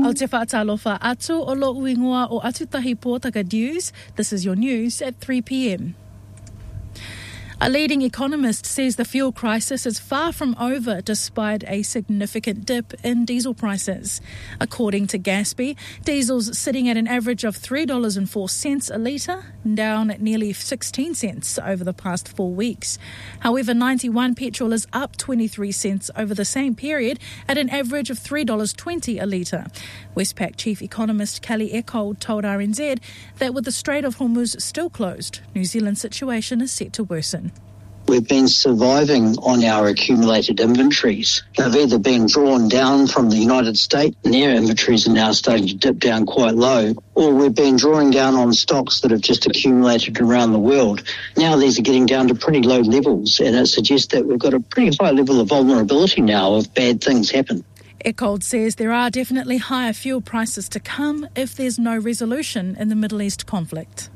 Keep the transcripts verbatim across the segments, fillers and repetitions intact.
Au te whaatalofa atu o lo uingoa o Atutahi Pōtaka News. This is your news at three p.m. A leading economist says the fuel crisis is far from over despite a significant dip in diesel prices. According to Gaspy, diesel's sitting at an average of three dollars and four cents a litre, down at nearly sixteen cents over the past four weeks. However, ninety-one petrol is up twenty-three cents over the same period at an average of three dollars twenty a litre. Westpac chief economist Kelly Eckold told R N Z that with the Strait of Hormuz still closed, New Zealand's situation is set to worsen. We've been surviving on our accumulated inventories. They've either been drawn down from the United States, and their inventories are now starting to dip down quite low, or we've been drawing down on stocks that have just accumulated around the world. Now these are getting down to pretty low levels, and it suggests that we've got a pretty high level of vulnerability now if bad things happen. Eckold says there are definitely higher fuel prices to come if there's no resolution in the Middle East conflict.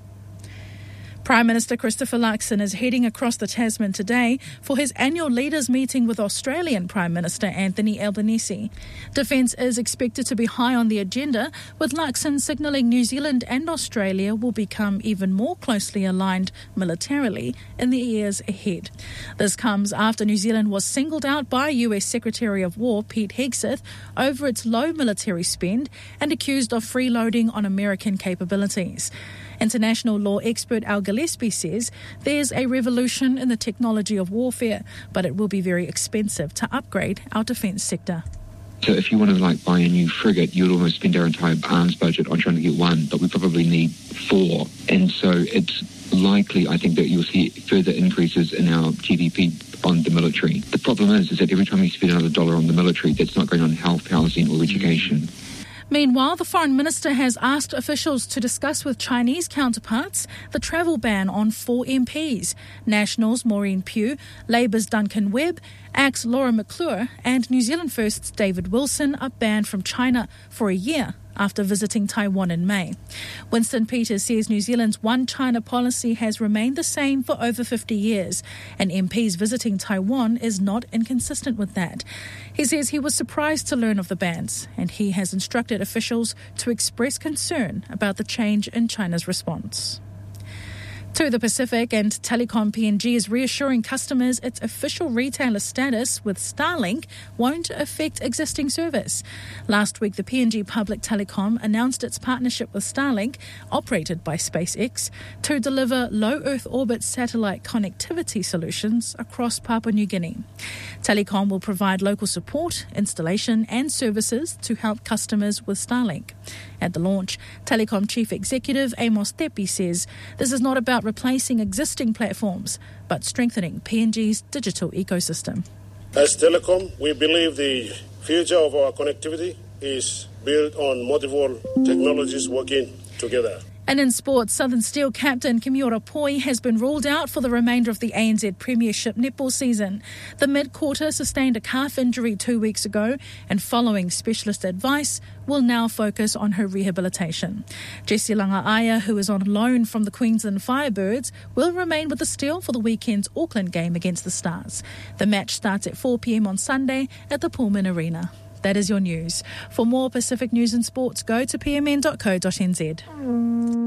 Prime Minister Christopher Luxon is heading across the Tasman today for his annual leaders meeting with Australian Prime Minister Anthony Albanese. Defence is expected to be high on the agenda, with Luxon signalling New Zealand and Australia will become even more closely aligned militarily in the years ahead. This comes after New Zealand was singled out by U S Secretary of War Pete Hegseth over its low military spend and accused of freeloading on American capabilities. International law expert Al Gillespie says there's a revolution in the technology of warfare, but it will be very expensive to upgrade our defence sector. So if you want to like buy a new frigate, you'd almost spend our entire arms budget on trying to get one, but we probably need four. And so it's likely, I think, that you'll see further increases in our G D P on the military. The problem is, is that every time you spend another dollar on the military, that's not going on health, housing or education. Meanwhile, the Foreign Minister has asked officials to discuss with Chinese counterparts the travel ban on four M Ps. Nationals Maureen Pugh, Labour's Duncan Webb, Axe Laura McClure and New Zealand First's David Wilson are banned from China for a year after visiting Taiwan in May. Winston Peters says New Zealand's One China policy has remained the same for over fifty years, and M Ps visiting Taiwan is not inconsistent with that. He says he was surprised to learn of the bans, and he has instructed officials to express concern about the change in China's response. To the Pacific, and Telecom P N G is reassuring customers its official retailer status with Starlink won't affect existing service. Last week, the P N G Public Telecom announced its partnership with Starlink, operated by SpaceX, to deliver low Earth orbit satellite connectivity solutions across Papua New Guinea. Telecom will provide local support, installation and services to help customers with Starlink. At the launch, Telecom Chief Executive Amos Tepi says this is not about replacing existing platforms, but strengthening P N G's digital ecosystem. As Telecom, we believe the future of our connectivity is built on multiple technologies working together. And in sports, Southern Steel captain Kimiora Poi has been ruled out for the remainder of the A N Z Premiership netball season. The mid-quarter sustained a calf injury two weeks ago, and following specialist advice, will now focus on her rehabilitation. Jessie Langaia, who is on loan from the Queensland Firebirds, will remain with the Steel for the weekend's Auckland game against the Stars. The match starts at four p.m. on Sunday at the Pullman Arena. That is your news. For more Pacific news and sports, go to p m n dot co dot n z.